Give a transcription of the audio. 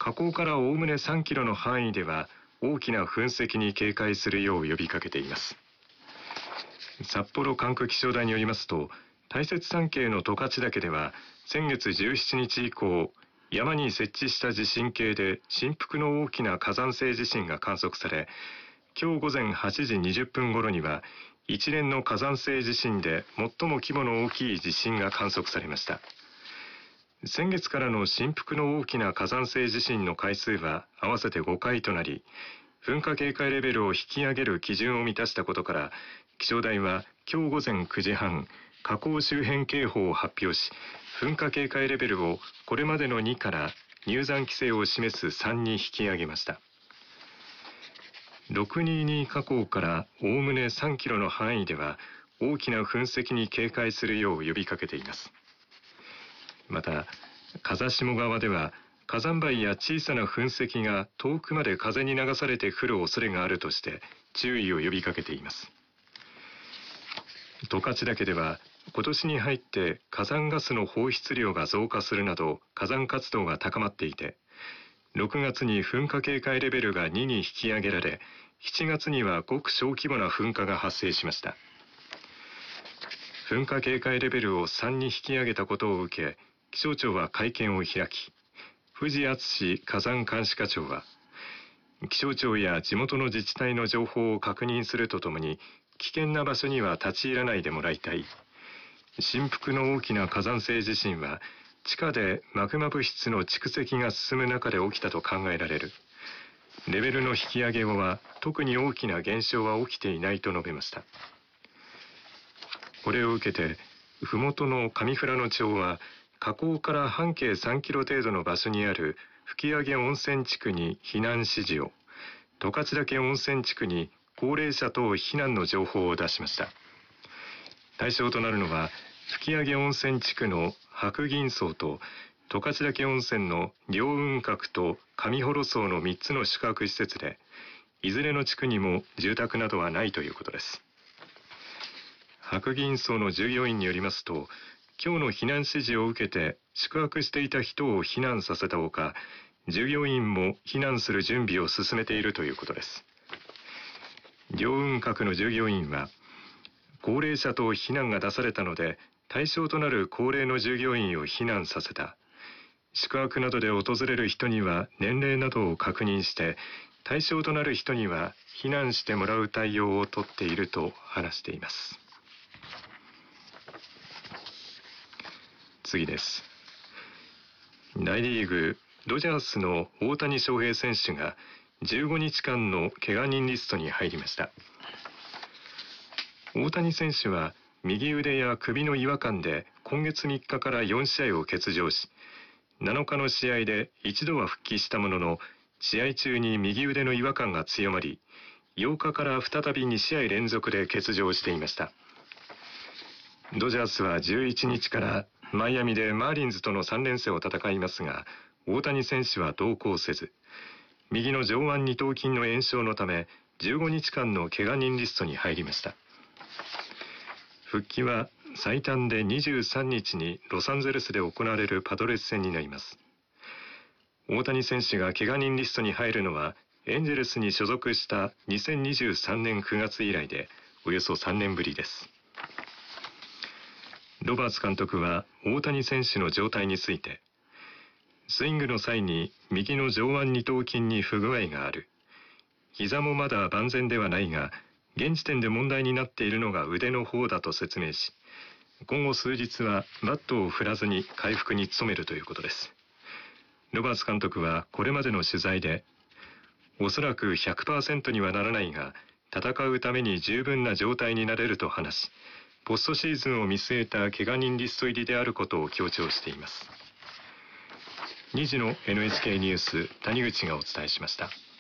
火口からおおむね3キロの範囲では大きな噴石に警戒するよう呼びかけています。札幌管区気象台によりますと、大雪山系の十勝岳では先月17日以降、山に設置した地震計で振幅の大きな火山性地震が観測され、今日午前8時20分頃には一連の火山性地震で最も規模の大きい地震が観測されました。先月からの振幅の大きな火山性地震の回数は合わせて5回となり、噴火警戒レベルを引き上げる基準を満たしたことから、気象台は今日午前9時半、火口周辺警報を発表し、噴火警戒レベルをこれまでの2から入山規制を示す3に引き上げました。622火口からおおむね3キロの範囲では大きな噴石に警戒するよう呼びかけています。また、風下側では火山灰や小さな噴石が遠くまで風に流されて降る恐れがあるとして注意を呼びかけています。十勝岳では今年に入って火山ガスの放出量が増加するなど火山活動が高まっていて、6月に噴火警戒レベルが2に引き上げられ、7月にはごく小規模な噴火が発生しました。噴火警戒レベルを3に引き上げたことを受け、気象庁は会見を開き、藤敦火山監視課長は、気象庁や地元の自治体の情報を確認するとともに、危険な場所には立ち入らないでもらいたい。振幅の大きな火山性地震は、地下でマグマ物質の蓄積が進む中で起きたと考えられる。レベルの引き上げ後は特に大きな現象は起きていないと述べました。これを受けて、麓の上富良野町は、火口から半径3キロ程度の場所にある吹上温泉地区に避難指示を、十勝岳温泉地区に高齢者等避難の情報を出しました。対象となるのは、吹上温泉地区の白銀荘と十勝岳温泉の両雲閣と上幌荘の3つの宿泊施設で、いずれの地区にも住宅などはないということです。白銀荘の従業員によりますと、今日の避難指示を受けて宿泊していた人を避難させたほか、従業員も避難する準備を進めているということです。両雲閣の従業員は、高齢者等避難が出されたので、対象となる高齢の従業員を避難させた。宿泊などで訪れる人には年齢などを確認して、対象となる人には避難してもらう対応をとっていると話しています。次です。大リーグドジャースの大谷翔平選手が15日間の怪我人リストに入りました。大谷選手は右腕や首の違和感で今月3日から4試合を欠場し、7日の試合で一度は復帰したものの、試合中に右腕の違和感が強まり、8日から再び2試合連続で欠場していました。ドジャースは11日からマイアミでマーリンズとの3連戦を戦いますが、大谷選手は同行せず、右の上腕二頭筋の炎症のため15日間の怪我人リストに入りました。復帰は最短で23日にロサンゼルスで行われるパドレス戦になります。大谷選手が怪我人リストに入るのはエンゼルスに所属した2023年9月以来でおよそ3年ぶりです。ロバーツ監督は大谷選手の状態について、スイングの際に右の上腕二頭筋に不具合がある。膝もまだ万全ではないが、現時点で問題になっているのが腕の方だと説明し、今後数日はバットを振らずに回復に努めるということです。ロバーツ監督はこれまでの取材で、おそらく 100% にはならないが、戦うために十分な状態になれると話し、ポストシーズンを見据えた怪我人リスト入りであることを強調しています。2時の NHK ニュース、谷口がお伝えしました。